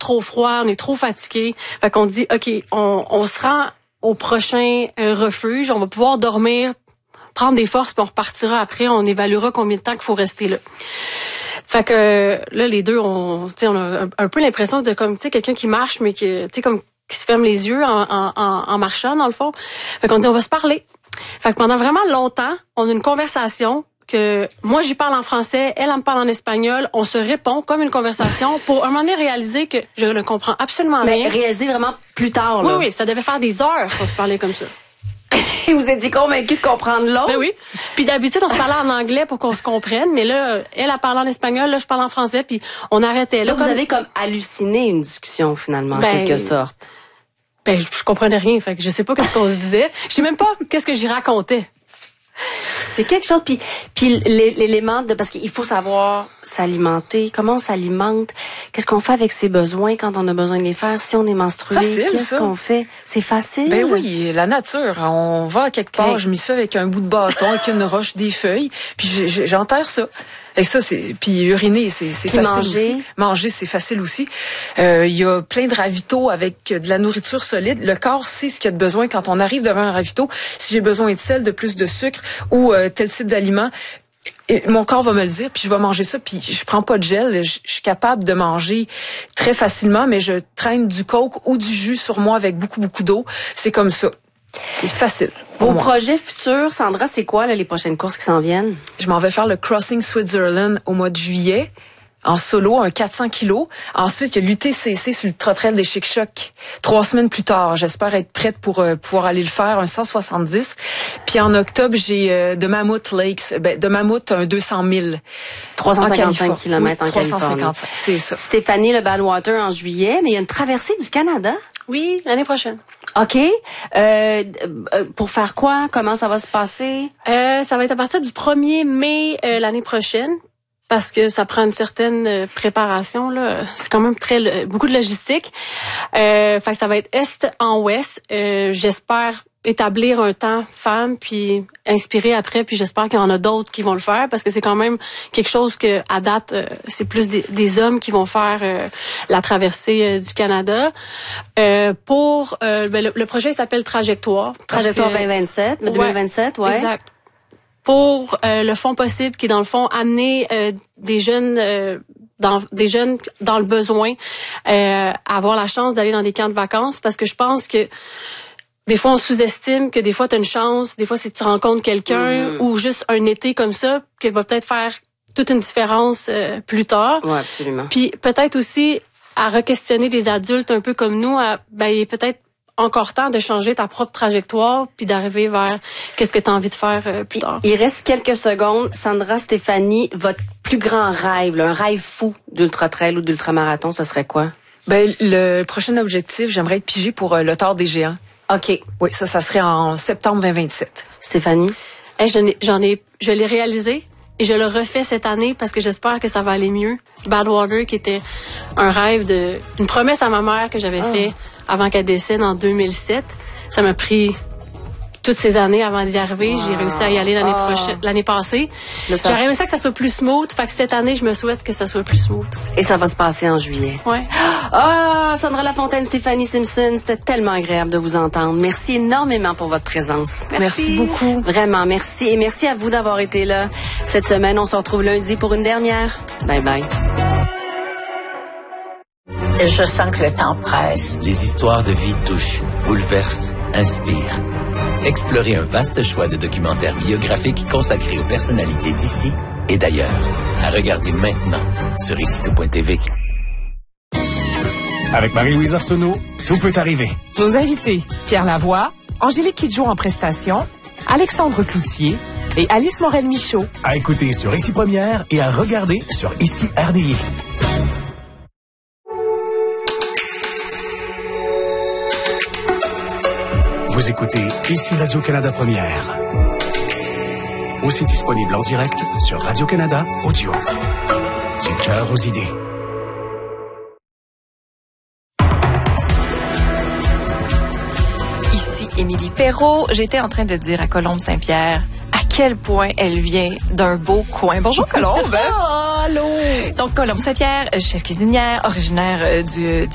trop froid, on est trop fatigué. Fait qu'on dit, OK, on se rend au prochain refuge, on va pouvoir dormir, prendre des forces, puis on repartira après, on évaluera combien de temps qu'il faut rester là. Fait que là, les deux, on a un peu l'impression de comme, tu sais, quelqu'un qui marche, mais qui se ferme les yeux en marchant, dans le fond. Fait qu'on dit, on va se parler. Fait que pendant vraiment longtemps, on a une conversation que moi, j'y parle en français, elle me parle en espagnol, on se répond comme une conversation pour un moment donné réaliser que je ne comprends absolument rien. Mais réaliser vraiment plus tard, là. Oui, ça devait faire des heures pour se parler comme ça. Et vous êtes convaincu de comprendre l'autre? Ben oui. Puis d'habitude, on se parlait en anglais pour qu'on se comprenne, mais là, elle parle en espagnol, là, je parle en français, puis on arrêtait. Là, vous avez comme halluciné une discussion, finalement, en quelque sorte. Ben, je comprenais rien, fait que je sais pas qu'est-ce qu'on se disait. Je sais même pas qu'est-ce que j'y racontais. C'est quelque chose, puis l'élément de, parce qu'il faut savoir s'alimenter, comment on s'alimente, qu'est-ce qu'on fait avec ses besoins quand on a besoin de les faire, si on est menstrué, qu'est-ce qu'on fait? C'est facile? Ben oui, la nature, on va à quelque part, je m'y suis avec un bout de bâton, avec une roche, des feuilles, puis j'enterre ça. Et ça, puis uriner, c'est facile aussi. Manger, c'est facile aussi. Il y a plein de ravitaux avec de la nourriture solide. Le corps sait ce qu'il y a de besoin quand on arrive devant un ravito. Si j'ai besoin de sel, de plus de sucre ou tel type d'aliment, mon corps va me le dire, puis je vais manger ça, puis je prends pas de gel. Je suis capable de manger très facilement, mais je traîne du coke ou du jus sur moi avec beaucoup d'eau. C'est comme ça. C'est facile. Vos projets futurs, Sandra, c'est quoi là, les prochaines courses qui s'en viennent? Je m'en vais faire le Crossing Switzerland au mois de juillet, en solo, un 400 kilos. Ensuite, il y a l'UTCC sur le Trottrail des Chic-Chocs. 3 semaines plus tard, j'espère être prête pour pouvoir aller le faire, un 170. Puis en octobre, j'ai de Mammoth Lakes, de Mammoth, un 200 000. 355 km en Californie. 355, c'est ça. Stéphanie, le Badwater en juillet, mais il y a une traversée du Canada. Oui, l'année prochaine. OK. Pour faire quoi? Comment ça va se passer? Ça va être à partir du 1er mai l'année prochaine, parce que ça prend une certaine préparation, là. C'est quand même beaucoup de logistique. Fait que ça va être est en ouest. J'espère établir un temps femme, puis inspirer après, puis j'espère qu'il y en a d'autres qui vont le faire, parce que c'est quand même quelque chose que à date, c'est plus des hommes qui vont faire la traversée du Canada. Le projet s'appelle Trajectoire. Trajectoire 2027, ouais. Exact. Pour le Fonds possible, qui est dans le fond amener des jeunes dans le besoin avoir la chance d'aller dans des camps de vacances, parce que je pense que des fois, on sous-estime que des fois, tu as une chance. Des fois, si tu rencontres quelqu'un ou juste un été comme ça, qui va peut-être faire toute une différence plus tard. Oui, absolument. Puis peut-être aussi à re-questionner des adultes un peu comme nous. Il est peut-être encore temps de changer ta propre trajectoire puis d'arriver vers qu'est-ce que tu as envie de faire plus tard. Il reste quelques secondes. Sandra, Stéphanie, votre plus grand rêve, là, un rêve fou d'ultra-trail ou d'ultramarathon, ce serait quoi? Le prochain objectif, j'aimerais être pigée pour le Tour des Géants. OK. Oui, ça serait en septembre 2027. Stéphanie? Je l'ai réalisé et je le refais cette année parce que j'espère que ça va aller mieux. Badwater, qui était un rêve une promesse à ma mère que j'avais fait avant qu'elle décède en 2007. Ça m'a pris toutes ces années avant d'y arriver. J'ai réussi à y aller l'année passée. J'aurais aimé ça que ça soit plus smooth. Fait que cette année, je me souhaite que ça soit plus smooth. Et ça va se passer en juillet. Ouais. Sandra Lafontaine, Stéphanie Simpson, c'était tellement agréable de vous entendre. Merci énormément pour votre présence. Merci beaucoup. Vraiment, merci. Et merci à vous d'avoir été là. Cette semaine, on se retrouve lundi pour une dernière. Bye bye. Je sens que le temps presse. Les histoires de vie touchent, bouleversent, inspirent. Explorez un vaste choix de documentaires biographiques consacrés aux personnalités d'ici et d'ailleurs. À regarder maintenant sur icitout.tv. Avec Marie-Louise Arsenault, tout peut arriver. Nos invités, Pierre Lavoie, Angélique Kidjo en prestation, Alexandre Cloutier et Alice Morel-Michaud. À écouter sur Ici Première et à regarder sur Ici RDI. Vous écoutez Ici Radio-Canada Première. Aussi disponible en direct sur Radio-Canada Audio. Du cœur aux idées. Ici Émilie Perrault. J'étais en train de dire à Colombe Saint-Pierre à quel point elle vient d'un beau coin. Bonjour Colombe. Allô. Donc Colombe Saint-Pierre, chef cuisinière, originaire du